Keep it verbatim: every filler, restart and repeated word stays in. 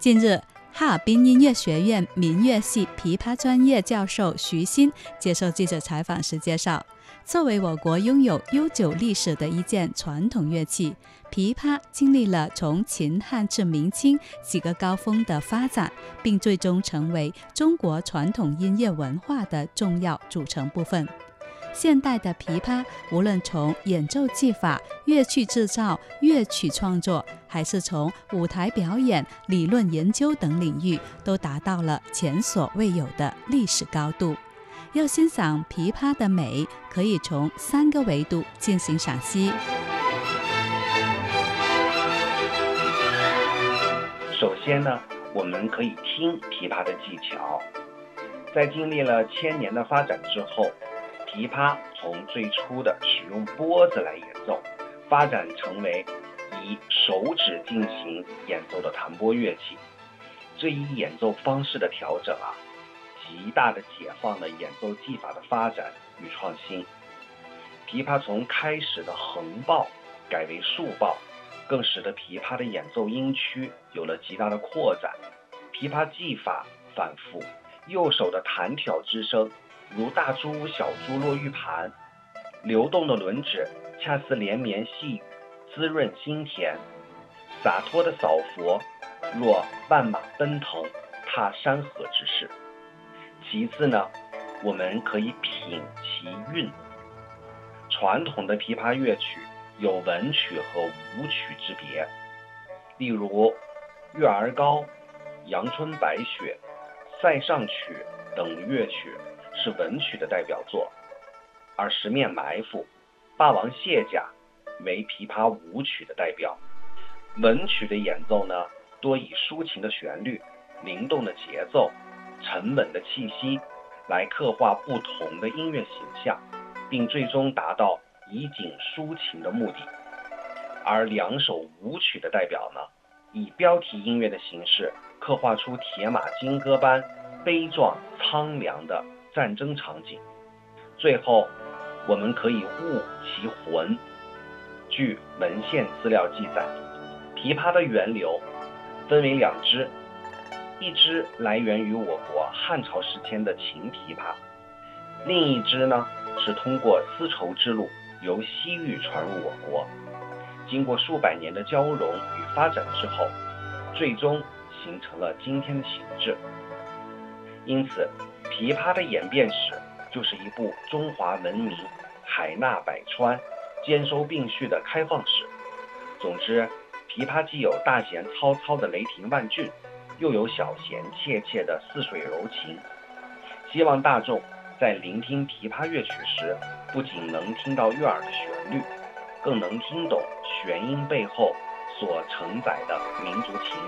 近日，哈尔滨音乐学院民乐系琵琶专业教授徐鑫接受记者采访时介绍，作为我国拥有悠久历史的一件传统乐器，琵琶经历了从秦汉至明清几个高峰的发展，并最终成为中国传统音乐文化的重要组成部分。现代的琵琶无论从演奏技法、乐器制造、乐曲创作，还是从舞台表演、理论研究等领域，都达到了前所未有的历史高度。要欣赏琵琶的美，可以从三个维度进行赏析。 首先呢，我们可以听琵琶的技巧。在经历了千年的发展之后，琵琶从最初的使用拨子来演奏，发展成为以手指进行演奏的弹拨乐器。这一演奏方式的调整啊，极大的解放了演奏技法的发展与创新。琵琶从开始的横抱改为竖抱，更使得琵琶的演奏音区有了极大的扩展。琵琶技法反复，右手的弹挑之声如大珠小珠落玉盘，流动的轮指恰似连绵细雨，滋润心田。洒脱的扫佛若万马奔腾，踏山河之势。其次呢，我们可以品其韵。传统的琵琶乐曲有文曲和武曲之别，例如《月儿高》《阳春白雪》《塞上曲》等乐曲是文曲的代表作，而《十面埋伏》《霸王卸甲》为琵琶舞曲的代表。文曲的演奏呢，多以抒情的旋律、灵动的节奏、沉稳的气息来刻画不同的音乐形象，并最终达到以景抒情的目的。而两首舞曲的代表呢，以标题音乐的形式刻画出铁马金戈般悲壮苍凉的战争场景。最后，我们可以悟其魂。据文献资料记载，琵琶的源流分为两支，一支来源于我国汉朝时期的秦琵琶，另一支呢是通过丝绸之路由西域传入我国，经过数百年的交融与发展之后，最终形成了今天的形制。因此，琵琶的演变史就是一部中华文明海纳百川、兼收并蓄的开放史。总之，琵琶既有大弦嘈嘈的雷霆万钧，又有小弦切切的似水柔情。希望大众在聆听琵琶乐曲时，不仅能听到悦耳的旋律，更能听懂弦音背后所承载的民族情